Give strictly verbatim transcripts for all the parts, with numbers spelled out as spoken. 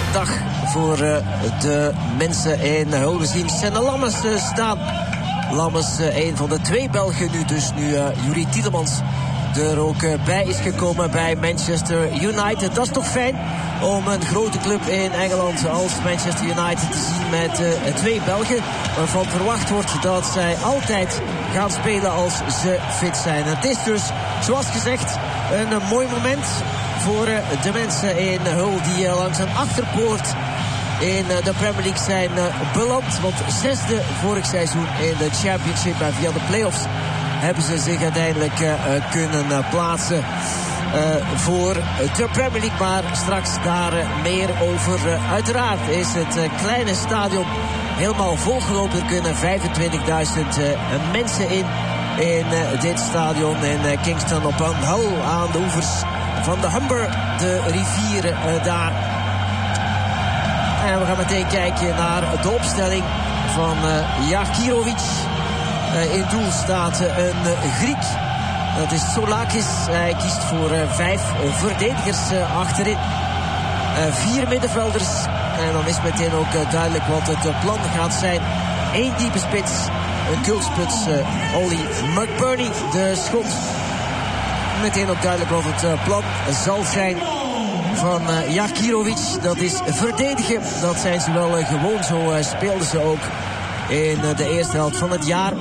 dag voor uh, de mensen in Hull. We zien Senne Lammers uh, staan. Lammers, uh, een van de twee Belgen nu, dus nu uh, Juri Tielemans er ook uh, bij is gekomen bij Manchester United. Dat is toch fijn om een grote club in Engeland als Manchester United te zien met uh, twee Belgen, waarvan verwacht wordt dat zij altijd gaan spelen als ze fit zijn. Het is dus, zoals gezegd, een uh, mooi moment voor uh, de mensen in Hull die uh, langs een achterpoort in uh, de Premier League zijn uh, beland. Want zesde vorig seizoen in de Championship en via de playoffs hebben ze zich uiteindelijk uh, kunnen uh, plaatsen uh, voor de Premier League. Maar straks daar uh, meer over. Uh, uiteraard is het uh, kleine stadion helemaal volgelopen. Er kunnen vijfentwintigduizend uh, mensen in in uh, dit stadion in uh, Kingston upon Hull aan de oevers van de Humber, de rivier uh, daar. En we gaan meteen kijken naar de opstelling van uh, Jakirovic. Uh, in doel staat uh, een uh, Griek. Dat is Solakis. Hij kiest voor uh, vijf uh, verdedigers uh, achterin. Uh, vier middenvelders. En dan is meteen ook uh, duidelijk wat het uh, plan gaat zijn. Eén diepe spits. Een kulspits, uh, Ollie McBurney, de Schot. Meteen ook duidelijk wat het uh, plan zal zijn van uh, Jakirovic. Dat is verdedigen. Dat zijn ze wel uh, gewoon. Zo uh, speelden ze ook in uh, de eerste helft van het jaar.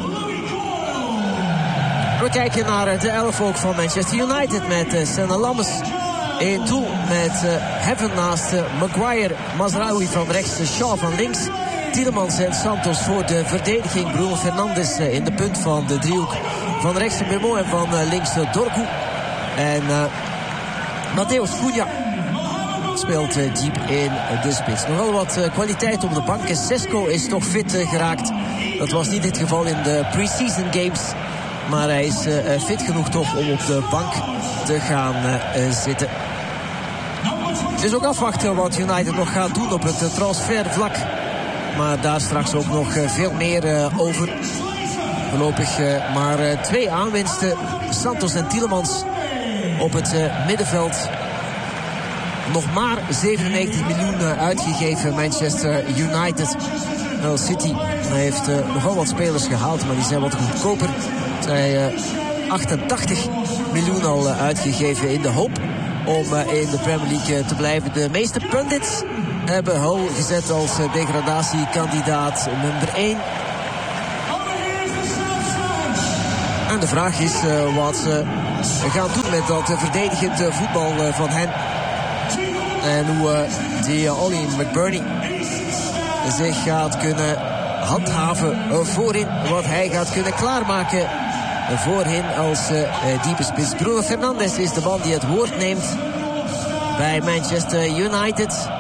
We kijken naar uh, de elf ook van Manchester United met uh, Senne Lammers in doel. Met uh, Heaven naast uh, Maguire, Mazraoui van rechts, uh, Shaw van links. Tielemans en Santos voor de verdediging. Bruno Fernandes uh, in de punt van de driehoek. Van rechts de Memo en van uh, links de Dorgu. En uh, Mateus Cunha speelt uh, diep in de spits. Nog wel wat uh, kwaliteit op de bank. En Sesko is toch fit uh, geraakt. Dat was niet het geval in de pre-season games. Maar hij is uh, fit genoeg toch om op de bank te gaan uh, uh, zitten. Het is ook afwachten wat United nog gaat doen op het uh, transfervlak. Maar daar straks ook nog uh, veel meer uh, over. Voorlopig uh, maar uh, twee aanwinsten. Santos en Tielemans op het uh, middenveld. Nog maar zevenennegentig miljoen uh, uitgegeven Manchester United. Well, City heeft uh, nogal wat spelers gehaald, maar die zijn wat goedkoper. Zij uh, achtentachtig miljoen al uh, uitgegeven in de hoop om uh, in de Premier League uh, te blijven. De meeste pundits hebben Hull gezet als uh, degradatiekandidaat nummer één. En de vraag is uh, wat ze gaan doen met dat uh, verdedigend uh, voetbal uh, van hen. En hoe uh, die uh, Ollie McBurney zich gaat kunnen handhaven uh, voorin. Wat hij gaat kunnen klaarmaken uh, voorin als uh, uh, diepe spits. Bruno Fernandes is de man die het woord neemt bij Manchester United.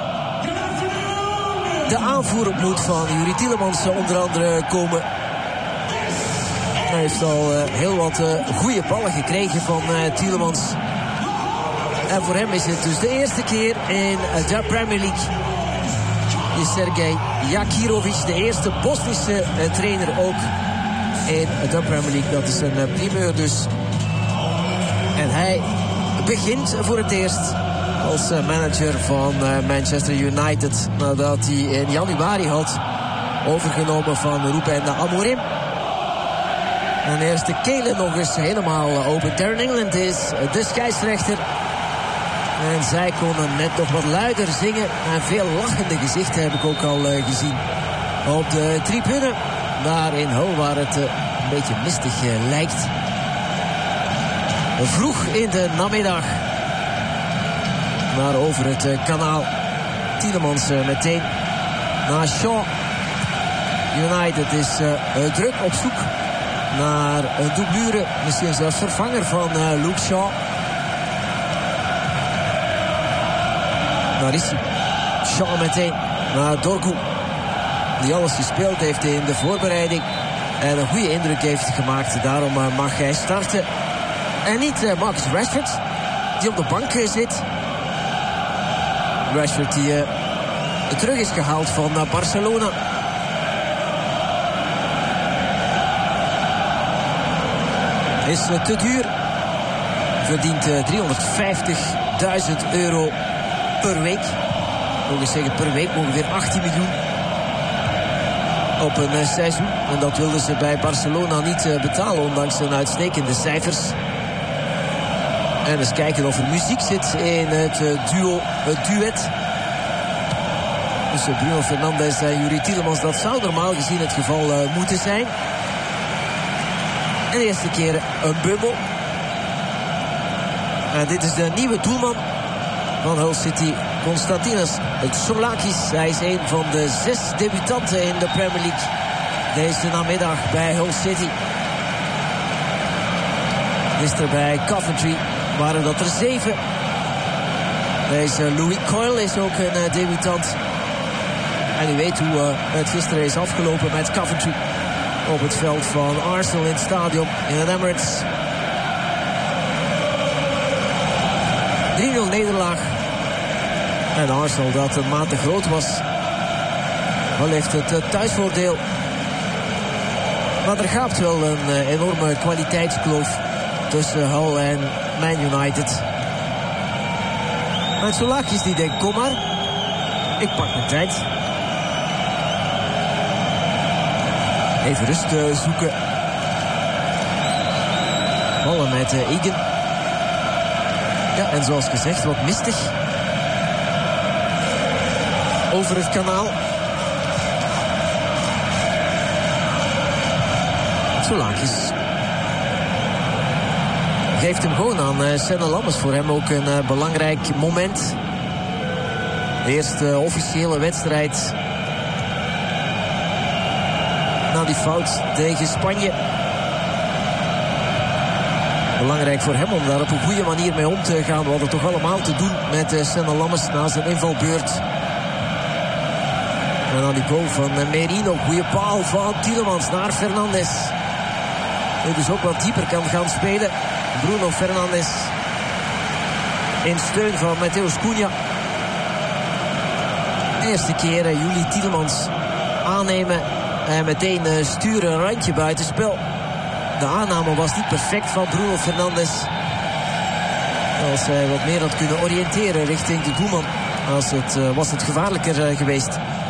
De aanvoer moet van Juri Tielemans uh, onder andere komen. Hij heeft al uh, heel wat uh, goede ballen gekregen van uh, Tielemans. En voor hem is het dus de eerste keer in uh, de Premier League. Is Sergej Jakirovic de eerste Bosnische uh, trainer ook in de Premier League. Dat is een uh, primeur dus. En hij begint voor het eerst als uh, manager van uh, Manchester United. Nadat hij in januari had overgenomen van Ruben Amorim. En eerst de kelen nog eens helemaal open. Darren England is de scheidsrechter. En zij konden net nog wat luider zingen. En veel lachende gezichten heb ik ook al uh, gezien op de tribune. Daar in Hull waar het uh, een beetje mistig uh, lijkt. Vroeg in de namiddag. Maar over het uh, kanaal. Tielemans uh, meteen naar Shaw. United is uh, uh, druk op zoek naar een doublure. Misschien zelfs vervanger van uh, Luke Shaw. Daar is hij. Shaw meteen naar Dorgu. Die alles gespeeld heeft in de voorbereiding. En een goede indruk heeft gemaakt. Daarom uh, mag hij starten. En niet uh, Marcus Rashford. Die op de bank uh, zit. Rashford die uh, terug is gehaald van uh, Barcelona. Is uh, te duur. Verdient uh, driehonderdvijftigduizend euro per week. nog eens zeggen, per week ongeveer achttien miljoen op een uh, seizoen. En dat wilden ze bij Barcelona niet uh, betalen, ondanks hun uitstekende cijfers. En eens kijken of er muziek zit in het uh, duo, het duet tussen Bruno Fernandes en Youri Tielemans. Dat zou normaal gezien het geval uh, moeten zijn. En de eerste keer een bubbel. En dit is de nieuwe doelman van Hull City, Konstantinos Tsoulakis. Hij is een van de zes debutanten in de Premier League deze namiddag bij Hull City. Gisteren bij Coventry waren dat er zeven. Deze Louis Coyle is ook een uh, debutant. En u weet hoe uh, het gisteren is afgelopen met Coventry op het veld van Arsenal in het stadion in het Emirates. drie nul nederlaag. En Arsenal dat een maat te groot was. Wel heeft het uh, thuisvoordeel. Maar er gaat wel een uh, enorme kwaliteitskloof tussen Hull en Man United. En Tsoulakis die denkt, kom maar, ik pak mijn tijd. Even rust uh, zoeken. Ballen met uh, Egan. Ja, en zoals gezegd, wat mistig. Over het kanaal. Tsoulakis geeft hem gewoon aan uh, Senne Lammers. Voor hem ook een uh, belangrijk moment. De eerste uh, officiële wedstrijd na die fout tegen Spanje. Belangrijk voor hem om daar op een goede manier mee om te gaan. We hadden toch allemaal te doen met uh, Senne Lammers na zijn invalbeurt. En dan die goal van uh, Merino. Goede paal van Tielemans naar Fernandes. Die dus ook wat dieper kan gaan spelen. Bruno Fernandes in steun van Matthäus Cunha. De eerste keer uh, Youri Tielemans aannemen en meteen uh, sturen, een randje buitenspel. De aanname was niet perfect van Bruno Fernandes. Als hij wat meer had kunnen oriënteren richting de doelman, als het, uh, was het gevaarlijker uh, geweest.